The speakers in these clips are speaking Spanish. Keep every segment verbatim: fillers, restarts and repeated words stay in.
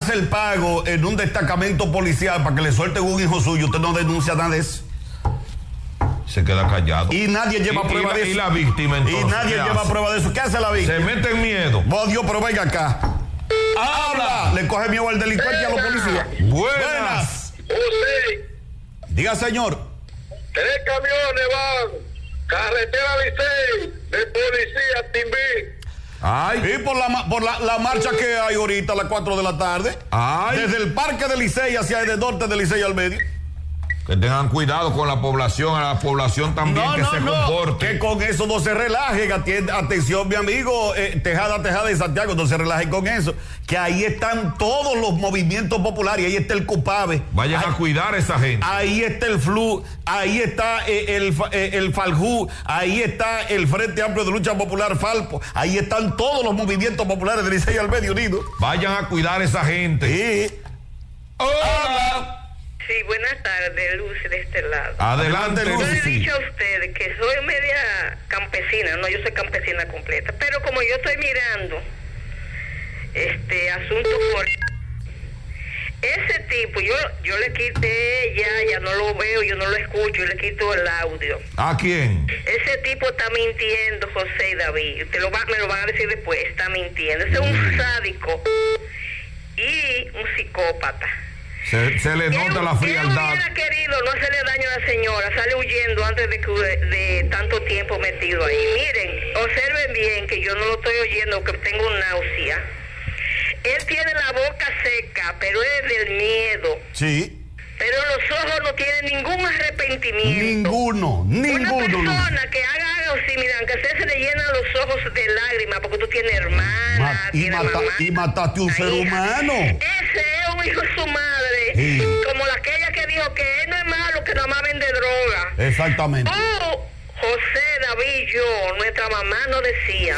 hace el pago en un destacamento policial para que le suelten un hijo suyo, usted no denuncia nada de eso. Se queda callado. Y nadie lleva y, prueba y, de eso. Y la víctima, entonces, y nadie lleva hace? prueba de eso. ¿Qué hace la víctima? Se mete en miedo. Oh, Dios, pero venga acá. ¡Habla! Le coge miedo al delincuente y a los policías. Buenas. Usted. Diga, señor. Tres camiones van. Carretera Licey. De policía, Timbí. Ay. Y por la, por la, la marcha que hay ahorita a las cuatro de la tarde. Ay. Desde el parque de Licey hacia el norte de Licey al medio. Que tengan cuidado con la población, a la población también no, que no, se no, comporte. Que con eso no se relajen. Atiende, atención, mi amigo eh, Tejada, Tejada de Santiago, no se relajen con eso. Que ahí están todos los movimientos populares. Ahí está el CUPAVE. Vayan ahí, a cuidar a esa gente. Ahí está el F L U, ahí está eh, el, eh, el FALJU, ahí está el Frente Amplio de Lucha Popular FALPO. Ahí están todos los movimientos populares de Licey al medio unido. Vayan a cuidar a esa gente. Sí. Hola. Sí, buenas tardes, Lucy, de este lado. Adelante, Yo le he Lucy. dicho a ustedes que soy media campesina, no, yo soy campesina completa, pero como yo estoy mirando este asunto por ese tipo, yo yo le quité ya, ya no lo veo, yo no lo escucho, yo le quito el audio. ¿A quién? Ese tipo está mintiendo, José y David, te lo va, me lo van a decir después, está mintiendo. Ese es un sádico y un psicópata. Se, se le nota la frialdad. Él hubiera querido no hacerle daño a la señora, sale huyendo antes de que de, de tanto tiempo metido ahí. Miren, observen bien que yo no lo estoy oyendo, que tengo náusea. Él tiene la boca seca, pero es del miedo. Sí. Pero los ojos no tienen ningún arrepentimiento. Ninguno, ninguno. Una persona que haga algo así, mira, aunque se, se le llenan los ojos de lágrimas, porque tú tienes hermana, Ma y, tienes mata mamá, y mataste un ser hija. humano. Ese es un hijo de su madre, Sí. como la aquella que dijo que él no es malo, que nada más vende droga. Exactamente. Tú, José, David, yo, nuestra mamá nos decía,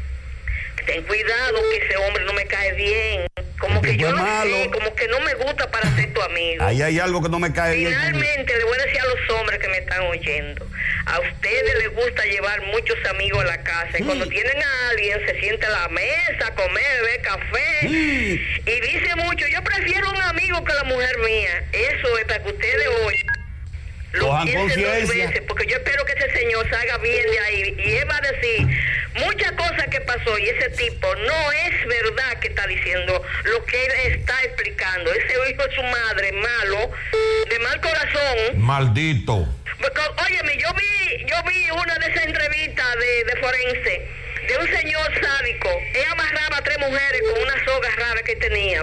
ten cuidado que ese hombre no me cae bien, como que yo no sé, como que no me gusta para ser tu amigo. Ahí hay algo que no me cae bien. Finalmente, le voy a decir a los hombres que me están oyendo, a ustedes les gusta llevar muchos amigos a la casa, y cuando tienen a alguien se siente a la mesa a comer, beber café, Sí. y dice mucho, yo prefiero un amigo que la mujer mía. Eso es para que ustedes hoy lo Cojan piensen dos conciencia. veces, porque yo espero que ese señor salga bien de ahí, y él va a decir muchas cosas que pasó, y ese tipo no es verdad que está diciendo lo que él está explicando. Ese hijo de su madre, malo, de mal corazón. Maldito. Óyeme, yo vi, yo vi una de esas entrevistas de, de forense, de un señor sádico. Él amarraba a tres mujeres con una soga rara que tenía.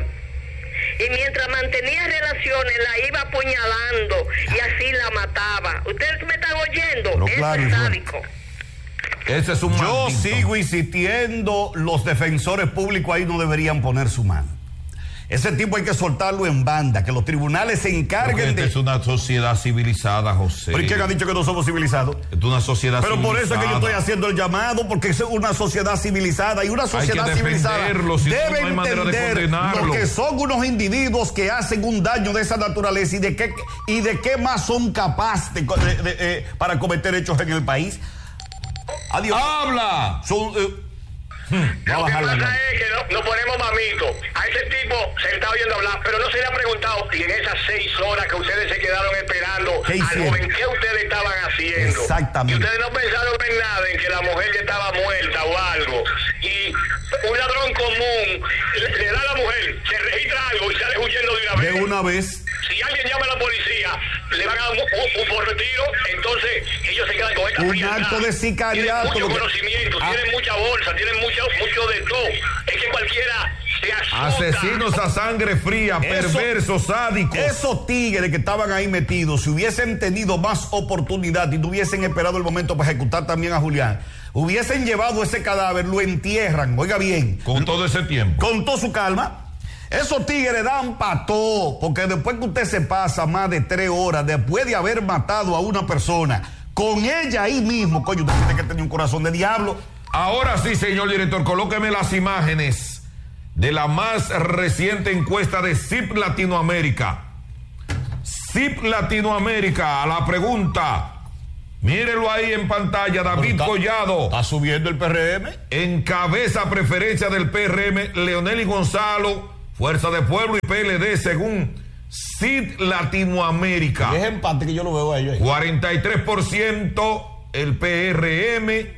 Y mientras mantenía relaciones, la iba apuñalando y así la mataba. ¿Ustedes me están oyendo? No, Ese claro, es claro. sádico. Ese es un Yo maldito. sigo insistiendo, los defensores públicos ahí no deberían poner su mano. Ese tipo hay que soltarlo en banda, que los tribunales se encarguen Porque esta de... es una sociedad civilizada, José. ¿Por qué han dicho que no somos civilizados? Es una sociedad Pero por civilizada. eso es que yo estoy haciendo el llamado, porque es una sociedad civilizada, y una sociedad que civilizada defenderlo, si no, debe no hay manera de entender condenarlo. lo que son unos individuos que hacen un daño de esa naturaleza y de qué, y de qué más son capaces de, de, de, eh, para cometer hechos en el país. Adiós. ¡Habla! Son, eh, Lo va a que bajar la pasa llave. es que no- nos ponemos mamitos a ese tipo sentado oyendo hablar, pero no se le ha preguntado, y en esas seis horas que ustedes se quedaron esperando ¿Qué al hicieron? joven, ¿qué ustedes estaban haciendo? Exactamente. Y ustedes no pensaron en nada, en que la mujer ya estaba muerta o algo, y un ladrón común le, le da a la mujer, se registra algo y sale huyendo de una vez. De una vez. Si alguien llama a la policía, le van a dar un, un, un por retiro, entonces ellos se quedan con esta Un frialdad. acto de sicariato, Tienen lo mucho que- conocimiento, Ah. tienen mucha bolsa, tienen mucho, mucho de todo. Es que cualquiera se asusta. Asesinos a sangre fría, Eso- perversos, sádicos. Esos tigres que estaban ahí metidos, si hubiesen tenido más oportunidad y no hubiesen esperado el momento para ejecutar también a Julián, hubiesen llevado ese cadáver, lo entierran, oiga bien, Con todo ese tiempo. con toda su calma. Esos tigres dan pató, porque después que usted se pasa más de tres horas, después de haber matado a una persona, con ella ahí mismo, coño, usted tiene que tener un corazón de diablo. Ahora sí, señor director, colóqueme las imágenes de la más reciente encuesta de C I P Latinoamérica. C I P Latinoamérica, a la pregunta. Mírelo ahí en pantalla, David Está- Collado. Está subiendo el P R M. Encabeza preferencia del P R M, Leonel y Gonzalo Fuerza del Pueblo y P L D según C I D Latinoamérica. Es empate que yo lo veo a ellos ahí. cuarenta y tres por ciento el P R M,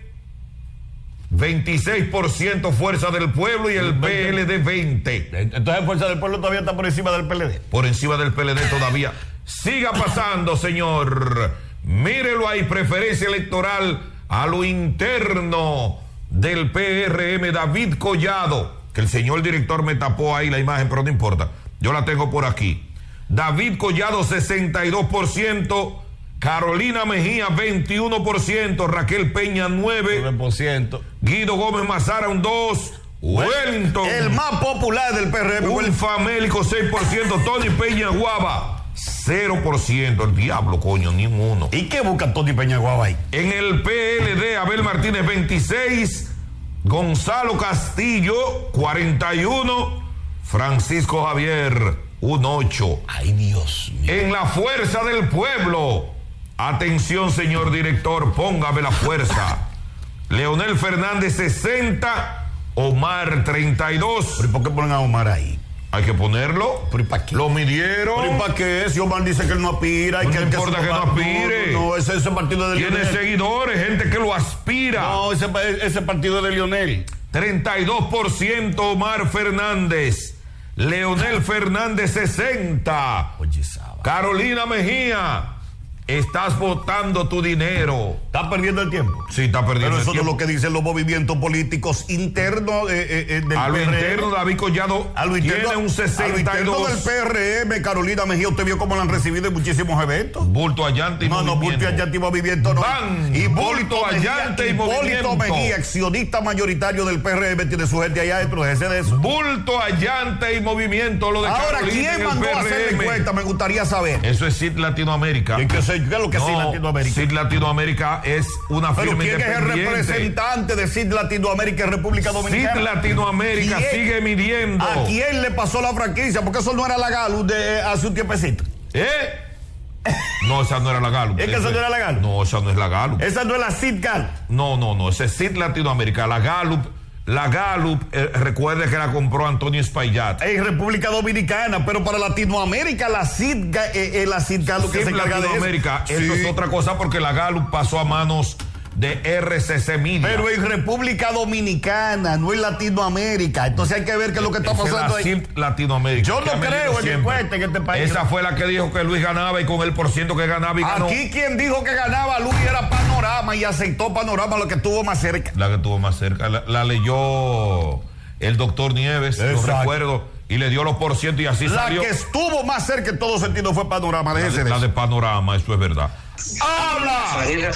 veintiséis por ciento Fuerza del Pueblo y el P L D veinte. Entonces Fuerza del Pueblo todavía está por encima del P L D. Por encima del P L D todavía. Siga pasando, señor. Mírelo ahí, preferencia electoral a lo interno del P R M, David Collado, que el señor director me tapó ahí la imagen, pero no importa, yo la tengo por aquí. David Collado, sesenta y dos por ciento, Carolina Mejía, veintiuno por ciento, Raquel Peña, nueve por ciento, Guido Gómez Mazara, un dos por ciento, Wellington, el más popular del P R M, un famélico seis por ciento, Tony Peña Guava, cero por ciento, el diablo, coño, ni uno. ¿Y qué busca Tony Peña Guava ahí? En el P L D, Abel Martínez, veintiséis, Gonzalo Castillo, cuarenta y uno, Francisco Javier, un ocho. Ay, Dios mío. En la Fuerza del Pueblo, atención, señor director, póngame la fuerza. Leonel Fernández, sesenta, Omar, treinta y dos. ¿Pero por qué ponen a Omar ahí? Hay que ponerlo. ¿Pero y para qué? Lo midieron. ¿Pero y para qué? Si Omar dice que él no aspira. Y No que me importa que no aspire. No, no, ese, ese partido de Tiene Lionel. seguidores, gente que lo aspira. No, ese, ese partido de Lionel. treinta y dos por ciento Omar Fernández. Leonel Fernández, sesenta. Oye, Saba. Carolina Mejía, estás botando tu dinero. Está perdiendo el tiempo. Sí, está perdiendo Pero eso el es tiempo. lo que dicen los movimientos políticos internos eh, eh, del A lo P R M. interno, David Collado A lo interno, tiene un a lo sesenta y interno del dos. P R M, Carolina Mejía, usted vio cómo la han recibido en muchísimos eventos. Bulto allante y No, no, movimiento. Bulto allante y movimiento no. Van, Bulto allante y Hipólito movimiento. Mejía, accionista mayoritario del P R M, tiene su gente allá adentro, déjese de eso. Bulto allante y movimiento, lo de Ahora, Carolina en ¿quién el mandó a hacer la P R M? encuesta? Me gustaría saber. Eso es C I D Latinoamérica. ¿Y qué, sé yo? ¿Qué es lo que es C I D No, Latinoamérica? C I D Latinoamérica es una Pero firma ¿quién es el independiente. representante de C I D Latinoamérica en República C I Dominicana? D Latinoamérica ¿Quién? sigue midiendo. ¿A quién le pasó la franquicia? Porque eso no era la Gallup de hace un tiempecito. ¿Eh? No, esa no era la Gallup. ¿Es que esa no era la Gallup? No, esa no es la Gallup. Esa no es la C I D Gallup. No, no, no, ese es C I D Latinoamérica. La Gallup, la Gallup, eh, recuerde que la compró Antonio Espaillat. En República Dominicana, pero para Latinoamérica la C I D, Ga- eh, eh, la C I D Gallup que C I se D encarga de eso. Latinoamérica, Sí. eso es otra cosa porque la Gallup pasó a manos de R C C Media. Pero en República Dominicana, no en Latinoamérica. Entonces hay que ver qué es lo que está Esa es pasando la ahí. C I D Latinoamérica. Yo que no ha medido creo en siempre. encuesta en este país. Esa fue la que dijo que Luis ganaba y con el por ciento que ganaba y ganó. Aquí quien dijo que ganaba Luis era Panorama y aceptó Panorama, lo que estuvo más cerca. La que estuvo más cerca. La, la leyó el doctor Nieves, lo Exacto. recuerdo, y le dio los por ciento y así La salió. que estuvo más cerca en todo sentido fue Panorama. La Déjese de, de la eso. de Panorama, eso es verdad. ¡Habla!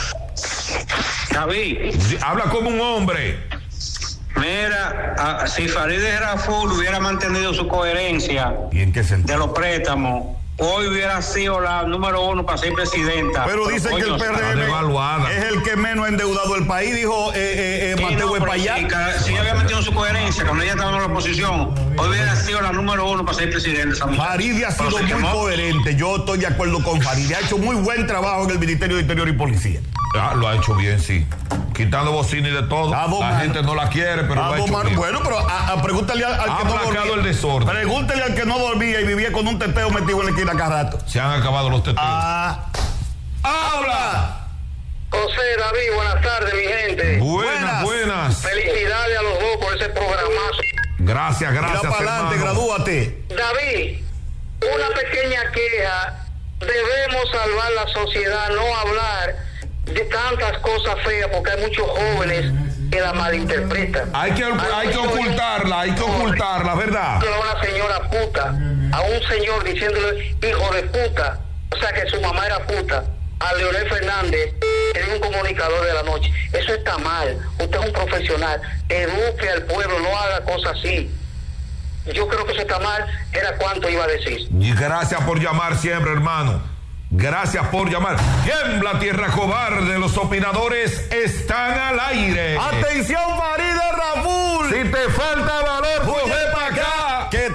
David, Habla como un hombre. mira, a- si Farideh Raful hubiera mantenido su coherencia ¿Y en qué sentido? de los préstamos, hoy hubiera sido la número uno para ser presidenta. Pero dicen que el coño, P R está M devaluada. es el que menos ha endeudado el país, dijo eh, eh, eh, sí, Mateo no, pero Espallá. si, ca- si ella había mantenido su coherencia cuando ella estaba en la oposición, hoy hubiera sido la número uno para ser presidenta. esa muchacha. Farideh ha Pero sido se muy quemó. coherente. Yo estoy de acuerdo con Farideh. Ha hecho muy buen trabajo en el Ministerio de Interior y Policía. Ah, lo ha hecho bien, sí. Quitando bocina y de todo. Ah, dos La manos. gente no la quiere, pero Ah, lo ha hecho Omar, bien. bueno, pero a, a, pregúntale al, al Ha que no aplacado dormía. el desorden. Pregúntale al que no dormía y vivía con un teteo metido en la esquina cada rato. Se han acabado los teteos. Ah, ¡Habla! José, David, buenas tardes, mi gente. Buenas, Buenas. buenas. Felicidades a los dos por ese programazo. Gracias, mira gracias, para adelante, hermano. gradúate. David, una pequeña queja. Debemos salvar la sociedad, no hablar de tantas cosas feas, porque hay muchos jóvenes que la malinterpretan. Hay que, hay que ocultarla, hay que ocultarla, ¿verdad? A una señora puta, a un señor diciéndole hijo de puta, o sea que su mamá era puta, a Leonel Fernández, que es un comunicador de la noche. Eso está mal. Usted es un profesional, eduque al pueblo, no haga cosas así. Yo creo que eso está mal. Era cuánto iba a decir. Y gracias por llamar siempre, hermano. Gracias por llamar. Tiembla tierra cobarde, los opinadores están al aire. Atención, Farideh Raful. Si te falta valor, coge para acá. Que estamos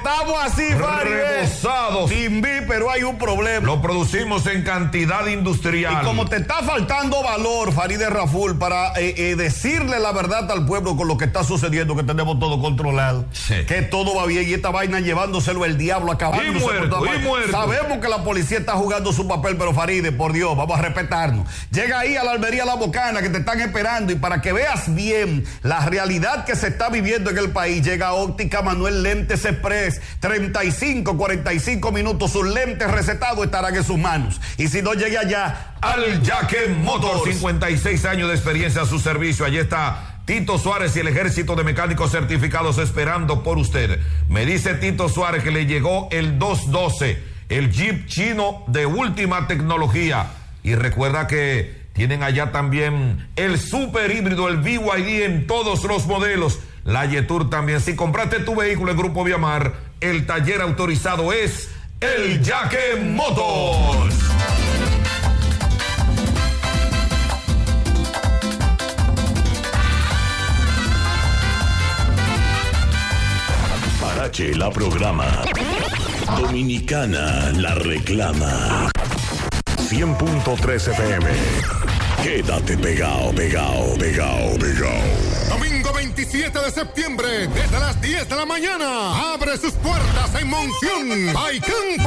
así, Farideh. Rebozados. Timbi, pero hay un problema. Lo producimos en cantidad industrial. Y como te está faltando valor, Farideh Raful, para eh, eh, decirle la verdad al pueblo con lo que está sucediendo, que tenemos todo controlado, sí. que todo va bien y esta vaina llevándoselo el diablo, acabándose. Y muerto, por y muerto. Sabemos que la policía está jugando su papel, pero Farideh, por Dios, vamos a respetarnos. Llega ahí a la Almería La Bocana, que te están esperando, y para que veas bien la realidad que se está viviendo en el país, llega Óptica Manuel Lentes Express, treinta y cinco, cuarenta y cinco minutos, sus lentes recetados estarán en sus manos. Y si no, llegue allá al Yaque Motor, cincuenta y seis años de experiencia a su servicio. Allí está Tito Suárez y el ejército de mecánicos certificados esperando por usted. Me dice Tito Suárez que le llegó el doscientos doce, el Jeep chino de última tecnología. Y recuerda que tienen allá también el super híbrido, el B Y D en todos los modelos. La Yetur también. Si compraste tu vehículo en Grupo Viamar, el taller autorizado es el Yaque Motors. Parache la programa. Dominicana la reclama. cien punto tres F M. Quédate pegado, pegado, pegado, pegado. Domingo veintisiete de septiembre, desde las diez de la mañana, abre sus puertas en Monción. Baikán